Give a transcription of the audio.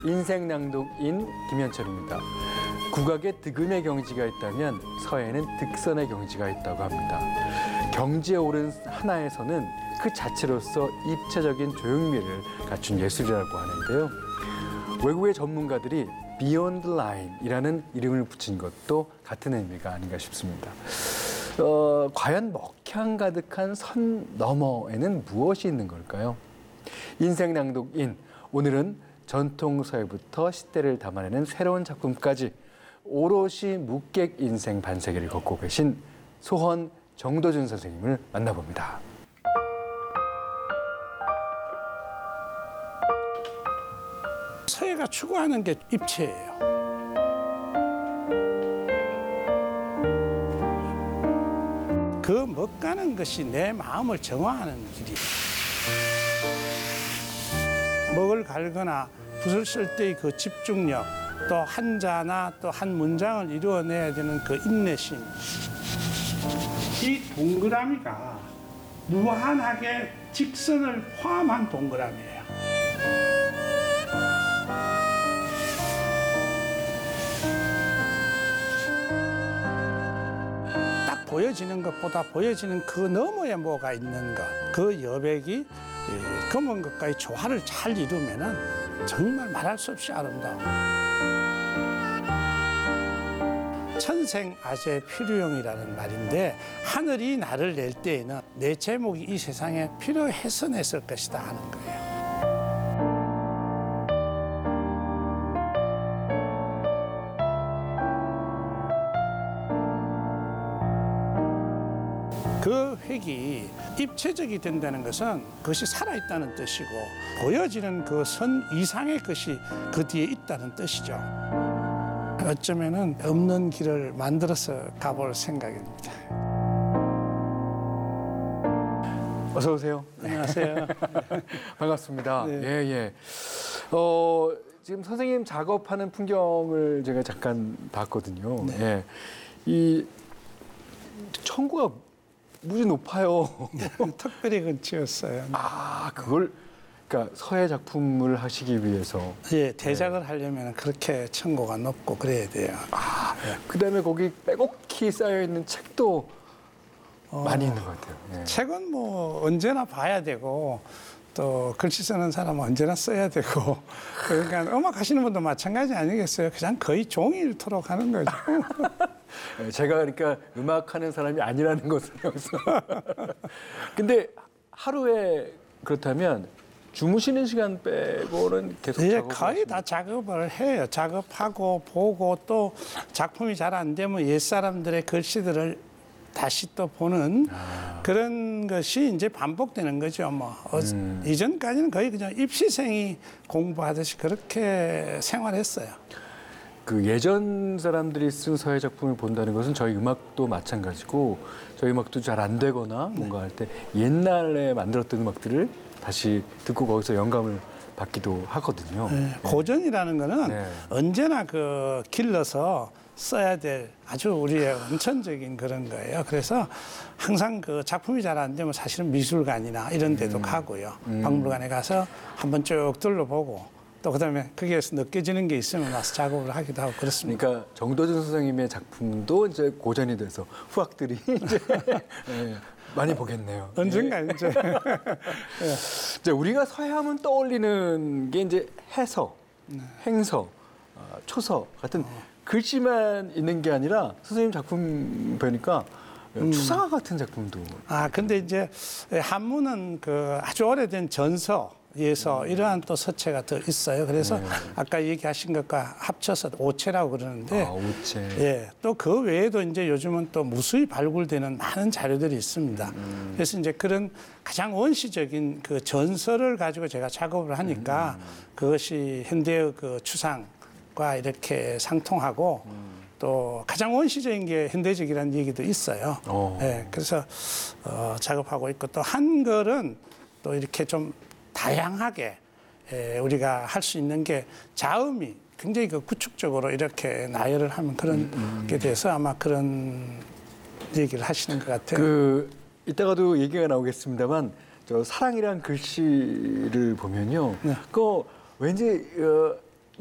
인생낭독인 김현철입니다. 국악에 득음의 경지가 있다면 서에는 득선의 경지가 있다고 합니다. 경지에 오른 하나에서는 그 자체로서 입체적인 조형미를 갖춘 예술이라고 하는데요. 외국의 전문가들이 Beyond the Line이라는 이름을 붙인 것도 같은 의미가 아닌가 싶습니다. 과연 먹향 가득한 선 너머에는 무엇이 있는 걸까요? 인생낭독인, 오늘은 전통 서예부터 시대를 담아내는 새로운 작품까지 오롯이 묵객 인생 반세기를 걷고 계신 소헌 정도준 선생님을 만나봅니다. 서예가 추구하는 게 입체예요. 그 먹가는 것이 내 마음을 정화하는 길이에요. 먹을 갈거나 붓을 쓸 때의 그 집중력, 또 한자나 또 한 문장을 이루어내야 되는 그 인내심. 이 동그라미가 무한하게 직선을 포함한 동그라미예요. 딱 보여지는 것보다 보여지는 그 너머에 뭐가 있는 것, 그 여백이 검은 것과의 조화를 잘 이루면은 정말 말할 수 없이 아름다워. 천생아재 필요용이라는 말인데, 하늘이 나를 낼 때에는 내 제목이 이 세상에 필요해서 냈을 것이다 하는 거예요. 그 획이 입체적이 된다는 것은 그것이 살아있다는 뜻이고, 보여지는 그 선 이상의 것이 그 뒤에 있다는 뜻이죠. 어쩌면은 없는 길을 만들어서 가볼 생각입니다. 어서 오세요. 안녕하세요. 반갑습니다. 네. 예. 지금 선생님 작업하는 풍경을 제가 잠깐 봤거든요. 네. 예. 이 천구가 무지 높아요. 특별히 그건 지었어요. 그걸 그러니까 서예 작품을 하시기 위해서. 예, 대작을 하려면 그렇게 천고가 높고 그래야 돼요. 그다음에 거기 빼곡히 쌓여 있는 책도 많이 있는 것 같아요. 예. 책은 뭐 언제나 봐야 되고, 또 글씨 쓰는 사람은 언제나 써야 되고, 그러니까 음악 하시는 분도 마찬가지 아니겠어요? 그냥 거의 종일토록 하는 거죠. 제가 그러니까 음악하는 사람이 아니라는 것을 여기서. 근데 하루에 그렇다면 주무시는 시간 빼고는 계속 예, 작업을 거의 다 작업을 해요. 작업하고 보고, 또 작품이 잘 안 되면 옛사람들의 글씨들을 다시 또 보는 그런 것이 이제 반복되는 거죠. 뭐 이전까지는 거의 그냥 입시생이 공부하듯이 그렇게 생활했어요. 그 예전 사람들이 쓴 서예 작품을 본다는 것은 저희 음악도 마찬가지고, 저희 음악도 잘 안 되거나 뭔가 할 때 옛날에 만들었던 음악들을 다시 듣고 거기서 영감을 받기도 하거든요. 네, 고전이라는 거는 네. 언제나 그 길러서 써야 될 아주 우리의 원천적인 그런 거예요. 그래서 항상 그 작품이 잘 안 되면 사실은 미술관이나 이런 데도 가고요. 박물관에 가서 한번 쭉 둘러보고, 또 그다음에 거기에서 느껴지는 게 있으면 와서 작업을 하기도 하고 그렇습니다. 그러니까 정도준 선생님의 작품도 이제 고전이 돼서 후학들이 이제 많이 보겠네요. 언젠가 이제 이제 우리가 서예하면 떠올리는 게 이제 해서, 행서, 초서 같은 글씨만 있는 게 아니라 선생님 작품 보니까 추상화 같은 작품도. 근데 이제 한문은 그 아주 오래된 전서에서 이러한 또 서체가 더 있어요. 그래서 아까 얘기하신 것과 합쳐서 오체라고 그러는데, 오체. 예, 또 그 외에도 이제 요즘은 또 무수히 발굴되는 많은 자료들이 있습니다. 그래서 이제 그런 가장 원시적인 그 전서를 가지고 제가 작업을 하니까 그것이 현대의 그 추상과 이렇게 상통하고, 또 가장 원시적인 게 현대적이라는 얘기도 있어요. 예, 그래서 작업하고 있고, 또 한글은 또 이렇게 좀 다양하게 우리가 할 수 있는 게 자음이 굉장히 그 구축적으로 이렇게 나열을 하면 그런 게 돼서 아마 그런 얘기를 하시는 것 같아요. 이따가도 얘기가 나오겠습니다만, 저 사랑이란 글씨를 보면요, 네. 그 왠지